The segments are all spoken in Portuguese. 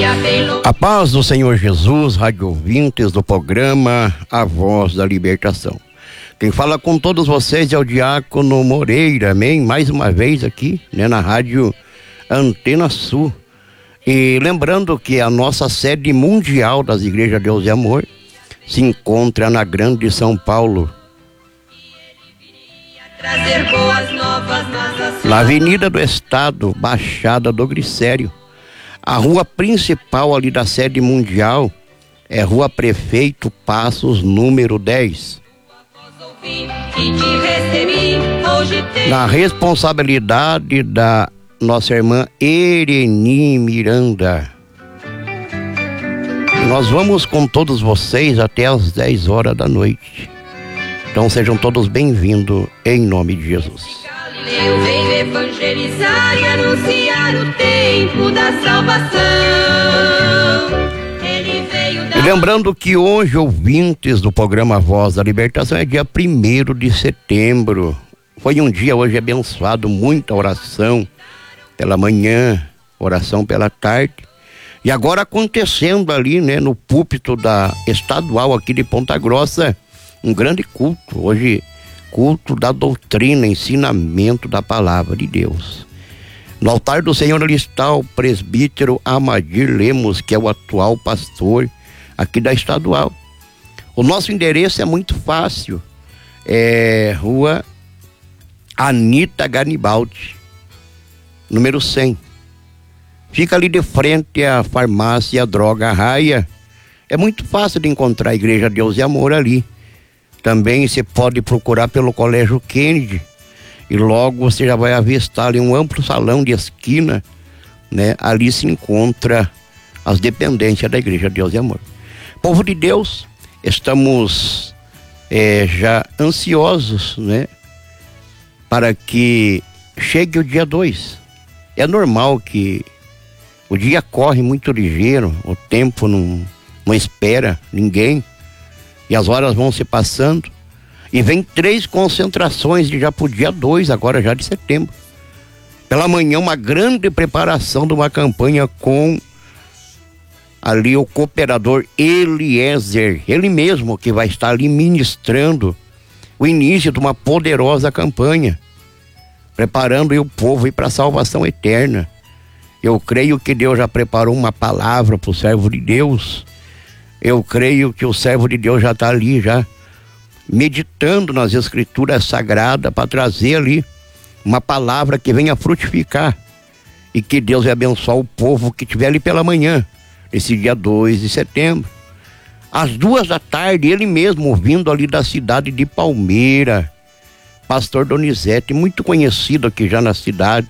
A paz do Senhor Jesus, rádio ouvintes do programa A Voz da Libertação. Quem fala com todos vocês é o Diácono Moreira, amém? Mais uma vez aqui, né, na rádio Antena Sul. E lembrando que a nossa sede mundial das Igrejas Deus e Amor se encontra na Grande São Paulo, na Avenida do Estado, Baixada do Glicério. A rua principal ali da sede mundial é Rua Prefeito Passos, número 10. Na responsabilidade da nossa irmã Ereni Miranda. Nós vamos com todos vocês até às 10 horas da noite. Então sejam todos bem-vindos em nome de Jesus. Galileu veio evangelizar e anunciar o tempo da salvação. Ele veio E lembrando que hoje, ouvintes do programa Voz da Libertação, é dia 1º de setembro. Foi um dia hoje abençoado, muita oração pela manhã, oração pela tarde. E agora acontecendo ali, né, no púlpito da estadual aqui de Ponta Grossa, um grande culto. Hoje, culto da doutrina, ensinamento da palavra de Deus. No altar do Senhor ali está o presbítero Amadir Lemos, que é o atual pastor aqui da estadual. O nosso endereço é muito fácil, é Rua Anita Garibaldi, número 100. Fica ali de frente à farmácia Droga Raia. É muito fácil de encontrar a Igreja Deus e Amor ali. Também você pode procurar pelo Colégio Kennedy e logo você já vai avistar ali um amplo salão de esquina, né? Ali se encontra as dependências da Igreja Deus e Amor. Povo de Deus, estamos já ansiosos, né? Para que chegue o dia 2. É normal que o dia corre muito ligeiro, o tempo não espera ninguém. E as horas vão se passando. E vem 3 concentrações de já pro dia 2, agora já de setembro. Pela manhã, uma grande preparação de uma campanha com ali o cooperador Eliezer. Ele mesmo que vai estar ali ministrando o início de uma poderosa campanha. Preparando o povo para a salvação eterna. Eu creio que Deus já preparou uma palavra para o servo de Deus. Eu creio que o servo de Deus já está ali, já meditando nas escrituras sagradas para trazer ali uma palavra que venha frutificar e que Deus vai abençoar o povo que estiver ali pela manhã, esse dia 2 de setembro. Às 2 da tarde, ele mesmo vindo ali da cidade de Palmeira, pastor Donizete, muito conhecido aqui já na cidade,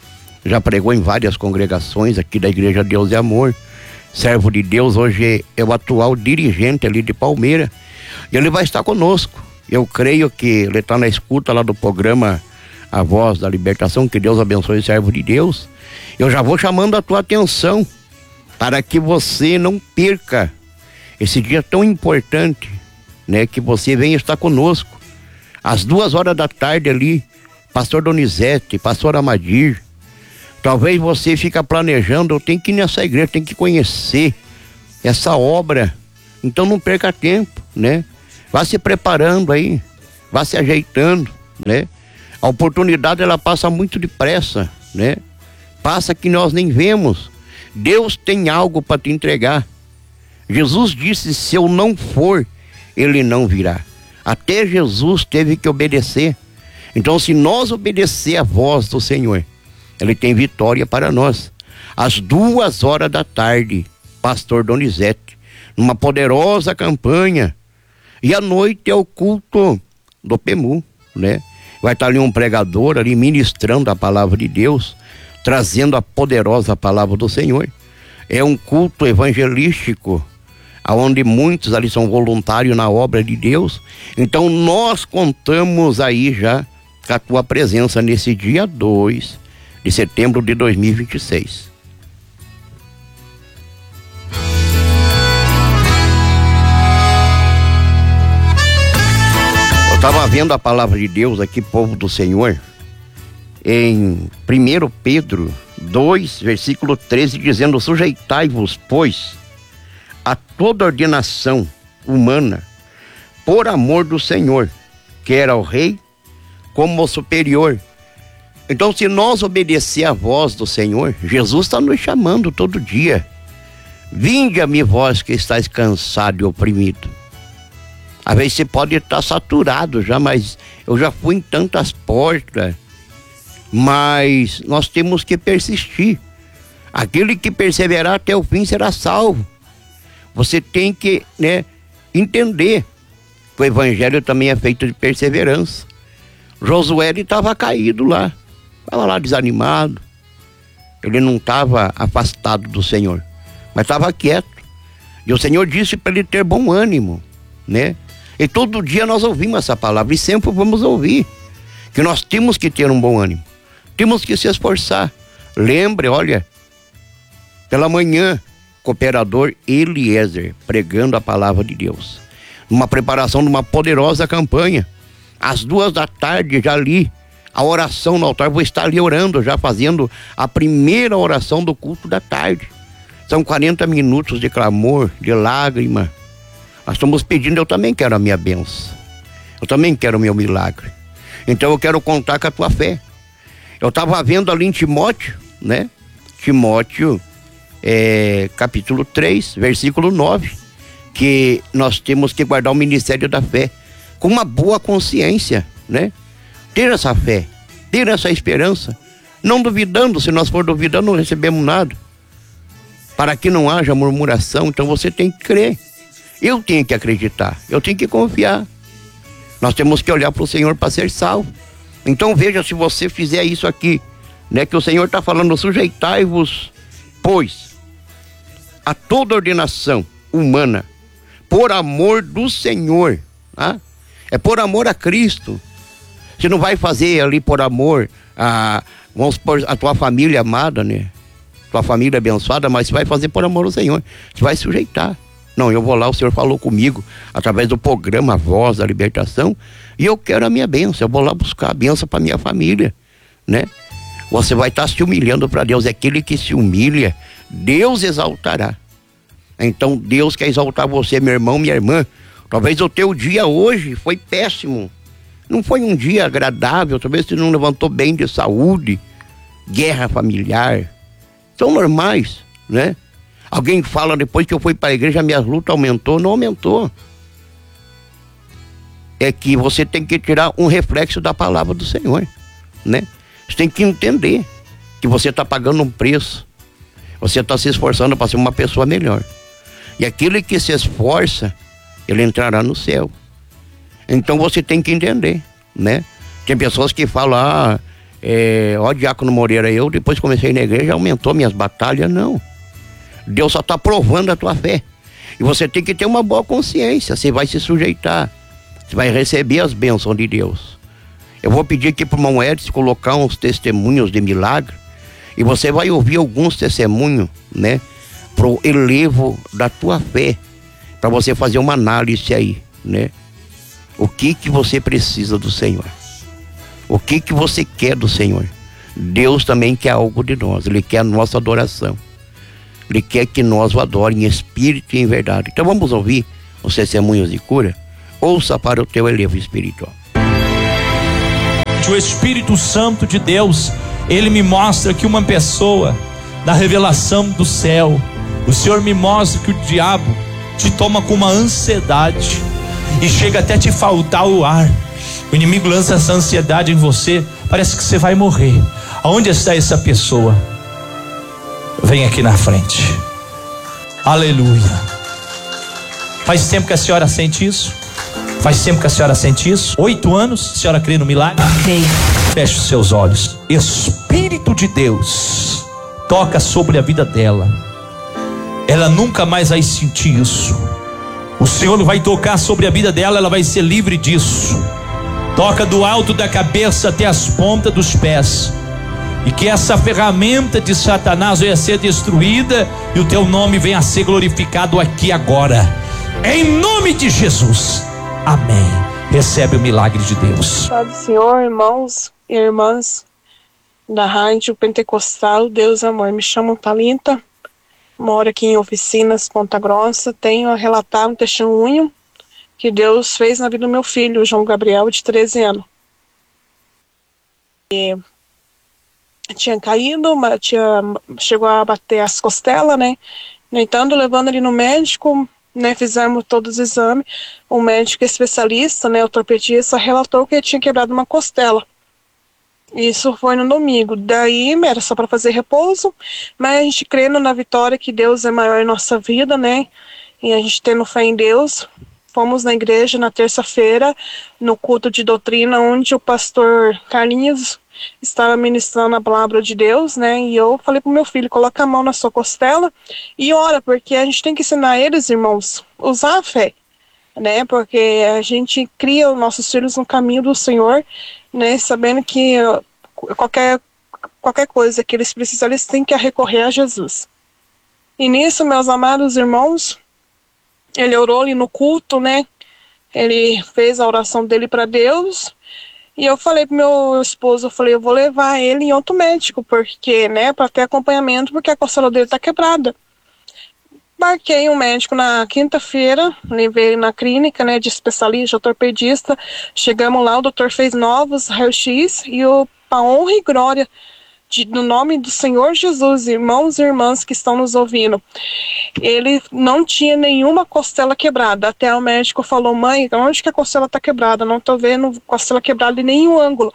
já pregou em várias congregações aqui da Igreja Deus e Amor. Servo de Deus, hoje é o atual dirigente ali de Palmeira. E ele vai estar conosco. Eu creio que ele está na escuta lá do programa A Voz da Libertação. Que Deus abençoe o servo de Deus. Eu já vou chamando a tua atenção para que você não perca esse dia tão importante, né? Que você venha estar conosco. Às 2 horas da tarde ali, pastor Donizete, pastor Amadir. Talvez você fica planejando, eu tenho que ir nessa igreja, tenho que conhecer essa obra. Então não perca tempo, né? Vá se preparando aí, vá se ajeitando, né? A oportunidade ela passa muito depressa, né? Passa que nós nem vemos. Deus tem algo para te entregar. Jesus disse, se eu não for, ele não virá. Até Jesus teve que obedecer. Então se nós obedecer a voz do Senhor, ele tem vitória para nós. Às 2 horas da tarde, pastor Donizete, numa poderosa campanha. E à noite é o culto do PEMU, né? Vai estar ali um pregador ali ministrando a palavra de Deus, trazendo a poderosa palavra do Senhor. É um culto evangelístico, onde muitos ali são voluntários na obra de Deus. Então nós contamos aí já com a tua presença nesse dia 2 de setembro de 2026. Eu estava vendo a palavra de Deus aqui, povo do Senhor, em 1 Pedro 2, versículo 13, dizendo: sujeitai-vos, pois, a toda ordenação humana, por amor do Senhor, quer ao rei como ao superior. Então, se nós obedecer a voz do Senhor, Jesus está nos chamando todo dia. Vinde a mim, vós que estáis cansado e oprimido. Às vezes você pode estar saturado já, mas eu já fui em tantas portas. Mas nós temos que persistir. Aquele que perseverar até o fim será salvo. Você tem que, entender que o evangelho também é feito de perseverança. Josué, ele estava caído lá, estava lá desanimado. Ele não estava afastado do Senhor, mas estava quieto. E o Senhor disse para ele ter bom ânimo, E todo dia nós ouvimos essa palavra e sempre vamos ouvir que nós temos que ter um bom ânimo. Temos que se esforçar. Lembre, olha, pela manhã, cooperador Eliezer pregando a palavra de Deus, numa preparação de uma poderosa campanha. Às 2h já ali, a oração no altar, vou estar ali orando, já fazendo a primeira oração do culto da tarde. São 40 minutos de clamor, de lágrima. Nós estamos pedindo, eu também quero a minha bênção. Eu também quero o meu milagre. Então eu quero contar com a tua fé. Eu estava vendo ali em Timóteo, Timóteo, capítulo 3, versículo 9, que nós temos que guardar o ministério da fé com uma boa consciência, Ter essa fé, ter essa esperança, não duvidando. Se nós for duvidando, não recebemos nada. Para que não haja murmuração, então você tem que crer. Eu tenho que acreditar, eu tenho que confiar. Nós temos que olhar para o Senhor para ser salvo. Então veja, se você fizer isso aqui, que o Senhor está falando: sujeitai-vos, pois, a toda ordenação humana, por amor do Senhor. É por amor a Cristo. Você não vai fazer ali por amor vamos supor, a tua família amada, tua família abençoada, mas você vai fazer por amor ao Senhor. Você vai sujeitar. Não, eu vou lá, o Senhor falou comigo através do programa Voz da Libertação, e eu quero a minha bênção. Eu vou lá buscar a bênção para minha família, Você vai estar se humilhando para Deus. É aquele que se humilha, Deus exaltará. Então Deus quer exaltar você, meu irmão, minha irmã. Talvez o teu dia hoje foi péssimo, não foi um dia agradável, talvez você não levantou bem de saúde, guerra familiar, são normais, Alguém fala: depois que eu fui para a igreja minhas lutas aumentou. Não aumentou. É que você tem que tirar um reflexo da palavra do Senhor, Você tem que entender que você está pagando um preço, você está se esforçando para ser uma pessoa melhor, e aquele que se esforça, ele entrará no céu. Então você tem que entender, Tem pessoas que falam: Diácono Moreira, eu depois comecei na igreja, aumentou minhas batalhas. Não. Deus só está provando a tua fé. E você tem que ter uma boa consciência. Você vai se sujeitar, você vai receber as bênçãos de Deus. Eu vou pedir aqui para o irmão Edson colocar uns testemunhos de milagre, e você vai ouvir alguns testemunhos, pro elevo da tua fé, para você fazer uma análise aí, O que você precisa do Senhor? O que você quer do Senhor? Deus também quer algo de nós. Ele quer a nossa adoração. Ele quer que nós o adorem em espírito e em verdade. Então vamos ouvir os testemunhos de cura? Ouça para o teu elevo espiritual. O Espírito Santo de Deus, ele me mostra que uma pessoa, na revelação do céu, o Senhor me mostra que o diabo te toma com uma ansiedade e chega até te faltar o ar. O inimigo lança essa ansiedade em você, parece que você vai morrer. Aonde está essa pessoa? Vem aqui na frente. Aleluia. Faz tempo que a senhora sente isso? Faz tempo que a senhora sente isso? 8 anos, a senhora crê no milagre? Creio. Feche os seus olhos. Espírito de Deus, toca sobre a vida dela. Ela nunca mais vai sentir isso. O Senhor vai tocar sobre a vida dela, ela vai ser livre disso. Toca do alto da cabeça até as pontas dos pés. E que essa ferramenta de Satanás venha a ser destruída e o teu nome venha a ser glorificado aqui agora. Em nome de Jesus. Amém. Recebe o milagre de Deus. Paz do Senhor, irmãos e irmãs. da Rádio Pentecostal Deus é Amor. Me chamo Thalinta, moro aqui em Oficinas, Ponta Grossa. Tenho a relatar um testemunho que Deus fez na vida do meu filho, João Gabriel, de 13 anos. E tinha caído, chegou a bater as costelas, né? No entanto, levando ele no médico, né, fizemos todos os exames. O médico especialista, né, o ortopedista, relatou que ele tinha quebrado uma costela. Isso foi no domingo. Daí era só para fazer repouso, mas a gente crendo na vitória, que Deus é maior em nossa vida, né? E a gente tendo fé em Deus, fomos na igreja na terça-feira, no culto de doutrina, onde o pastor Carlinhos estava ministrando a palavra de Deus, né? E eu falei pro meu filho: coloca a mão na sua costela e ora, porque a gente tem que ensinar eles, irmãos, usar a fé, né? Porque a gente cria os nossos filhos no caminho do Senhor, né? Sabendo que qualquer coisa que eles precisam, eles têm que recorrer a Jesus. E nisso, meus amados irmãos, ele orou ali no culto, né? Ele fez a oração dele para Deus. E eu falei pro meu esposo, eu vou levar ele em outro médico, porque, né, para ter acompanhamento, porque a costela dele tá quebrada. Marquei um médico na quinta-feira, levei ele na clínica, né, de especialista, ortopedista. Chegamos lá, o doutor fez novos raio-x e para honra e glória no nome do Senhor Jesus, irmãos e irmãs que estão nos ouvindo, ele não tinha nenhuma costela quebrada. Até o médico falou: mãe, onde que a costela está quebrada? Não estou vendo costela quebrada em nenhum ângulo.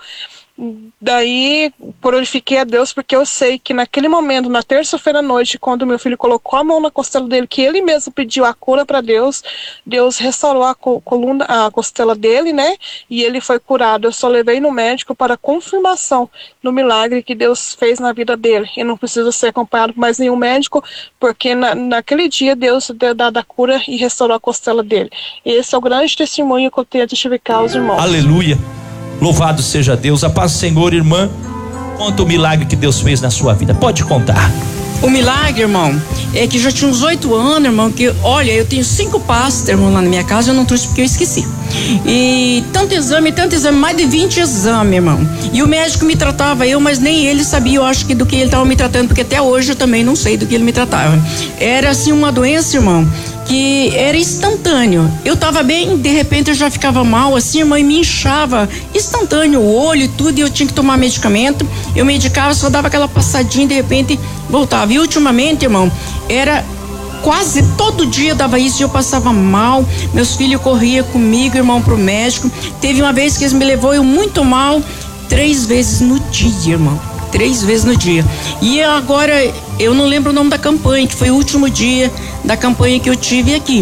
Daí, glorifiquei a Deus, porque eu sei que naquele momento, na terça-feira à noite, quando meu filho colocou a mão na costela dele, que ele mesmo pediu a cura para Deus, Deus restaurou a costela dele, né? E ele foi curado. Eu só levei no médico para confirmação do milagre que Deus fez na vida dele. E não precisa ser acompanhado por mais nenhum médico, porque naquele dia Deus deu a cura e restaurou a costela dele. Esse é o grande testemunho que eu tenho a testificar aos irmãos. Aleluia. Louvado seja Deus. A paz do Senhor, irmã. Conta o milagre que Deus fez na sua vida. Pode contar. O milagre, irmão, é que já tinha uns 8 anos, irmão, que, olha, eu tenho 5 pastas, irmão, lá na minha casa, eu não trouxe porque eu esqueci. E tanto exame, mais de 20 exames, irmão. E o médico me tratava, mas nem ele sabia, eu acho, que do que ele estava me tratando, porque até hoje eu também não sei do que ele me tratava. Era, assim, uma doença, irmão, que era instantâneo. Eu tava bem, de repente eu já ficava mal, assim, irmão, e me inchava instantâneo o olho e tudo, e eu tinha que tomar medicamento. Eu medicava, só dava aquela passadinha, de repente voltava. E ultimamente, irmão, era quase todo dia dava isso e eu passava mal. Meus filhos corriam comigo, irmão, pro médico. Teve uma vez que eles me levou eu muito mal, 3 vezes no dia, irmão. 3 vezes no dia. E agora, eu não lembro o nome da campanha, que foi o último dia da campanha que eu tive aqui.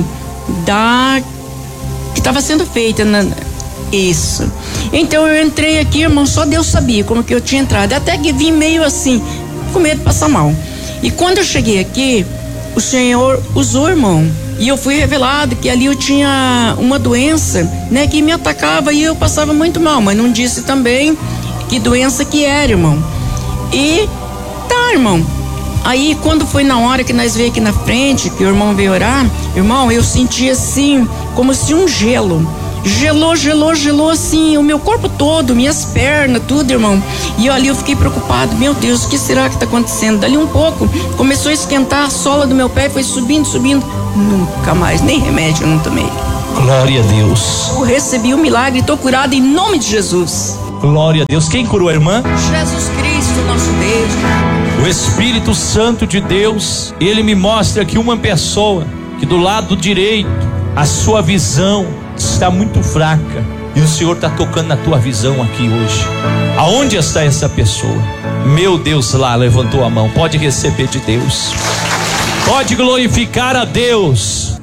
Que estava sendo feita isso. Então eu entrei aqui, irmão, só Deus sabia como que eu tinha entrado. Até que vim meio assim, com medo de passar mal. E quando eu cheguei aqui, o Senhor usou, irmão, e eu fui revelado que ali eu tinha uma doença, né, que me atacava e eu passava muito mal, mas não disse também que doença que era, irmão. E tá, irmão, aí quando foi na hora que nós veio aqui na frente, que o irmão veio orar, irmão, eu senti assim, como se um gelou assim, o meu corpo todo, minhas pernas, tudo, irmão. E ali eu fiquei preocupado, meu Deus, o que será que tá acontecendo? Dali um pouco, começou a esquentar a sola do meu pé, foi subindo, nunca mais, nem remédio eu não tomei. Glória a Deus. Eu recebi o milagre, tô curada em nome de Jesus. Glória a Deus. Quem curou a irmã? Jesus Cristo, nosso Deus. O Espírito Santo de Deus, ele me mostra que uma pessoa que do lado direito, a sua visão está muito fraca, e o Senhor está tocando na tua visão aqui hoje. Aonde está essa pessoa? Meu Deus, lá levantou a mão. Pode receber de Deus, pode glorificar a Deus.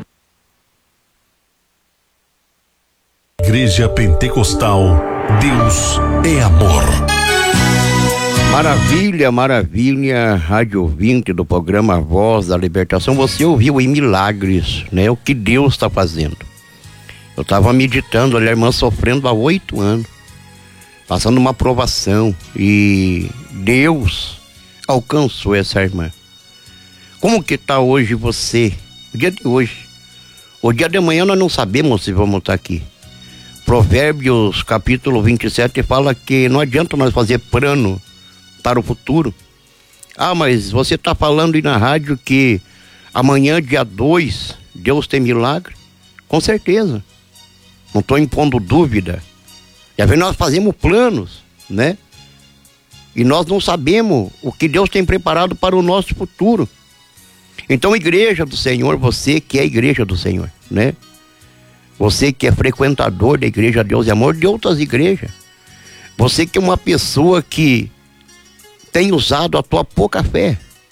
Igreja Pentecostal, Deus é amor. Maravilha, maravilha, rádio ouvinte do programa Voz da Libertação. Você ouviu em milagres, né? O que Deus está fazendo. Eu estava meditando, olha, a irmã sofrendo há 8 anos, passando uma provação, e Deus alcançou essa irmã. Como que está hoje você? O dia de hoje. O dia de amanhã nós não sabemos se vamos estar aqui. Provérbios capítulo 27 fala que não adianta nós fazer plano para o futuro. Ah, mas você está falando aí na rádio que amanhã, dia 2, Deus tem milagre? Com certeza. Não estou impondo dúvida. E às vezes nós fazemos planos, né? E nós não sabemos o que Deus tem preparado para o nosso futuro. Então, igreja do Senhor, você que é a igreja do Senhor, né? Você que é frequentador da igreja Deus e Amor, de outras igrejas. Você que é uma pessoa que tem usado a tua pouca fé.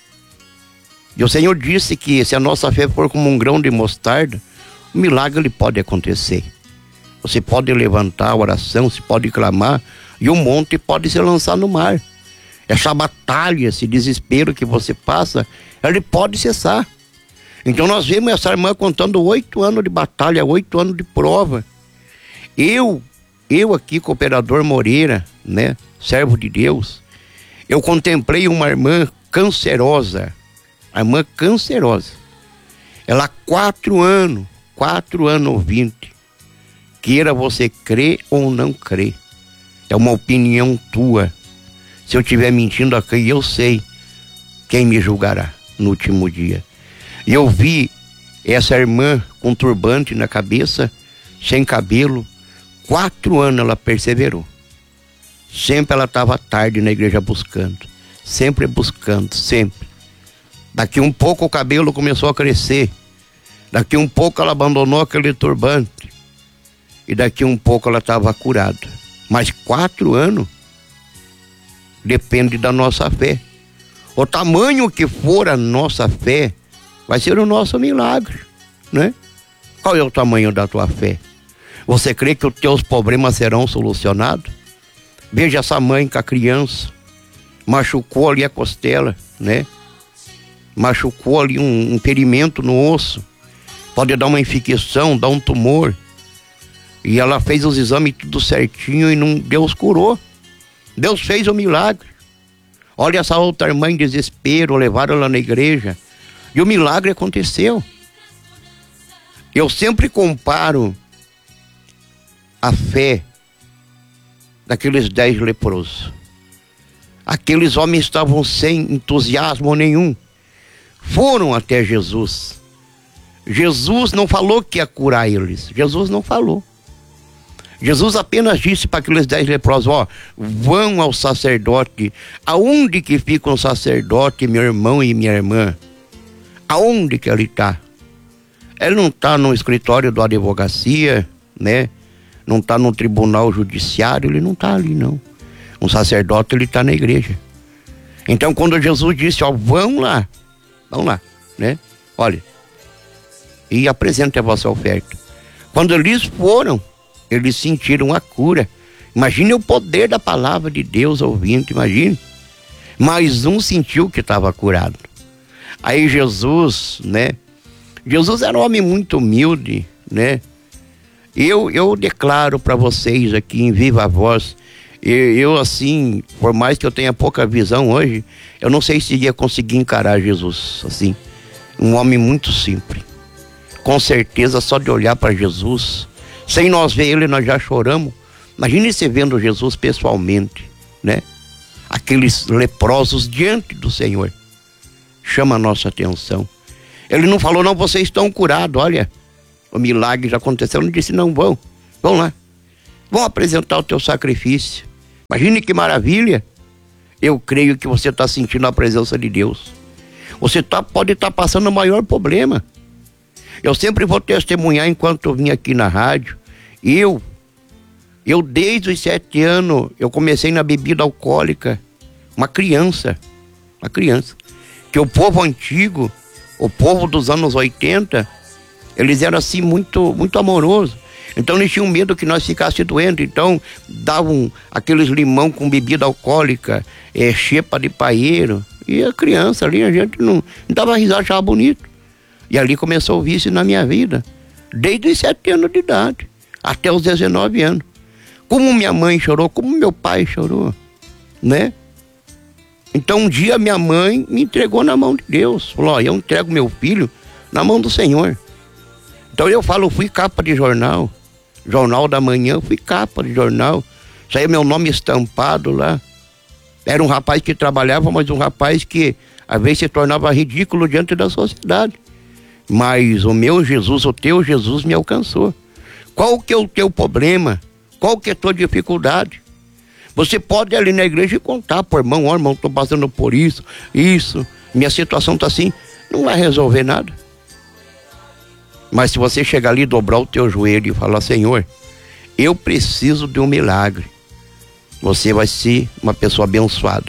E o Senhor disse que se a nossa fé for como um grão de mostarda, o milagre ele pode acontecer. Você pode levantar a oração, você pode clamar, e o monte pode se lançar no mar. Essa batalha, esse desespero que você passa, ele pode cessar. Então nós vemos essa irmã contando 8 anos de batalha, 8 anos de prova. Eu aqui, cooperador Moreira, né, servo de Deus, eu contemplei uma irmã cancerosa, a irmã cancerosa. Ela 4 anos ouvinte. Queira você crer ou não crer. É uma opinião tua. Se eu estiver mentindo aqui, eu sei quem me julgará no último dia. E eu vi essa irmã com turbante na cabeça, sem cabelo. 4 anos ela perseverou. Sempre ela estava tarde na igreja buscando. Sempre buscando, sempre. Daqui um pouco o cabelo começou a crescer. Daqui um pouco ela abandonou aquele turbante. E daqui um pouco ela estava curada. Mas 4 anos depende da nossa fé. O tamanho que for a nossa fé vai ser o nosso milagre, né? Qual é o tamanho da tua fé? Você crê que os teus problemas serão solucionados? Veja essa mãe com a criança, machucou ali a costela, né? Machucou ali um ferimento no osso, pode dar uma infecção, dar um tumor. E ela fez os exames tudo certinho e Deus curou. Deus fez o milagre. Olha essa outra irmã em desespero, levaram ela na igreja. E o milagre aconteceu. Eu sempre comparo a fé daqueles 10 leprosos. Aqueles homens estavam sem entusiasmo nenhum. Foram até Jesus. Jesus não falou que ia curar eles. Jesus não falou. Jesus apenas disse para aqueles 10 leprosos, ó, vão ao sacerdote. Aonde que fica um sacerdote, meu irmão e minha irmã? Aonde que ele está? Ele não está no escritório da advocacia, né? Não está no tribunal judiciário, ele não está ali, não. Um sacerdote, ele está na igreja. Então, quando Jesus disse, ó, vão lá, né? Olha, e apresente a vossa oferta. Quando eles foram, eles sentiram a cura. Imagine o poder da palavra de Deus ouvindo, imagine. Mais um sentiu que estava curado. Aí Jesus, né? Jesus era um homem muito humilde, né? Eu declaro para vocês aqui em viva voz, eu assim, por mais que eu tenha pouca visão hoje, eu não sei se ia conseguir encarar Jesus assim. Um homem muito simples. Com certeza, só de olhar para Jesus, sem nós ver ele, nós já choramos. Imagine você vendo Jesus pessoalmente, né? Aqueles leprosos diante do Senhor. Chama a nossa atenção. Ele não falou, não, vocês estão curados, olha, o milagre já aconteceu. Ele disse, não, vão lá. Vão apresentar o teu sacrifício. Imagine que maravilha. Eu creio que você está sentindo a presença de Deus. Você pode estar passando o maior problema. Eu sempre vou testemunhar enquanto eu vim aqui na rádio. Eu desde os 7 anos, eu comecei na bebida alcoólica. Uma criança. Que o povo antigo, o povo dos anos 80, eles eram assim muito, muito amorosos. Então eles tinham medo que nós ficássemos doentes. Então davam aqueles limão com bebida alcoólica, xepa de paieiro. E a criança ali, a gente não dava risada, achava bonito. E ali começou o vício na minha vida. Desde os 7 anos de idade, até os 19 anos. Como minha mãe chorou, como meu pai chorou, né? Então um dia minha mãe me entregou na mão de Deus. Falou, ó, eu entrego meu filho na mão do Senhor. Então eu fui capa de jornal da manhã, fui capa de jornal. Saiu meu nome estampado lá. Era um rapaz que trabalhava, mas um rapaz que às vezes se tornava ridículo diante da sociedade. Mas o meu Jesus, o teu Jesus me alcançou. Qual que é o teu problema? Qual que é a tua dificuldade? Você pode ir ali na igreja e contar pro irmão: ó, irmão, estou passando por isso, minha situação está assim. Não vai resolver nada. Mas se você chegar ali, dobrar o teu joelho e falar: Senhor, eu preciso de um milagre, você vai ser uma pessoa abençoada.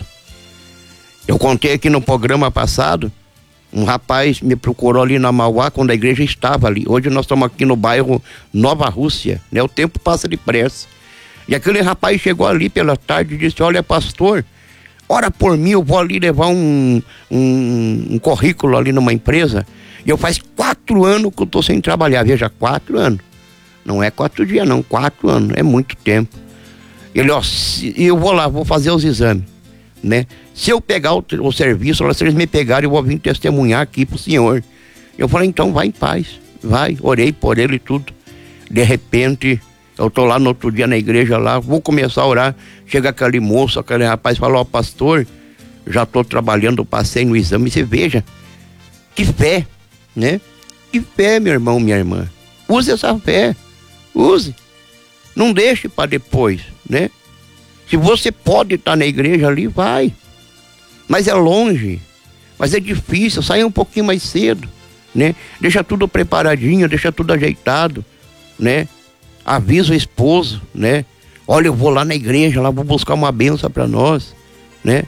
Eu contei aqui no programa passado, um rapaz me procurou ali na Mauá quando a igreja estava ali. Hoje nós estamos aqui no bairro Nova Rússia, né? O tempo passa depressa. E aquele rapaz chegou ali pela tarde e disse: olha, pastor, ora por mim, eu vou ali levar um currículo ali numa empresa. E eu faz 4 anos que eu estou sem trabalhar. Veja, 4 anos. Não é 4 dias não, 4 anos, é muito tempo. Ele, ó, eu vou lá, vou fazer os exames, né? Se eu pegar o serviço, se eles me pegarem, eu vou vir testemunhar aqui pro senhor. Eu falei: então vai em paz, vai. Orei por ele e tudo. De repente, eu tô lá no outro dia na igreja lá, vou começar a orar. Chega aquele moço, aquele rapaz, fala: ó, pastor, já tô trabalhando, passei no exame. Você veja, que fé, né? Que fé, meu irmão, minha irmã. Use essa fé, use. Não deixe para depois, né? Se você pode estar na igreja ali, vai. Mas é longe, mas é difícil, sai um pouquinho mais cedo, né? Deixa tudo preparadinho, deixa tudo ajeitado, né? Avisa o esposo, né? Olha, eu vou lá na igreja, lá vou buscar uma bênção para nós, né?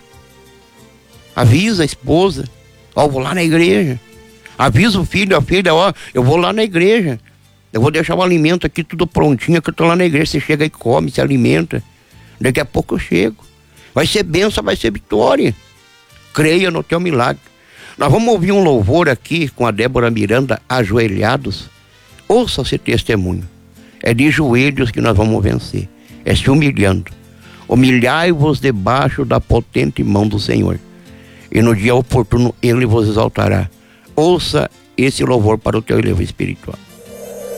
Avisa a esposa: ó, eu vou lá na igreja. Avisa o filho, a filha: ó, eu vou lá na igreja. Eu vou deixar o alimento aqui tudo prontinho, que eu tô lá na igreja. Você chega e come, se alimenta. Daqui a pouco eu chego. Vai ser bênção, vai ser vitória. Creia no teu milagre. Nós vamos ouvir um louvor aqui com a Débora Miranda, Ajoelhados. Ouça esse testemunho. É de joelhos que nós vamos vencer. É se humilhando. Humilhai-vos debaixo da potente mão do Senhor, e no dia oportuno Ele vos exaltará. Ouça esse louvor para o teu elevo espiritual.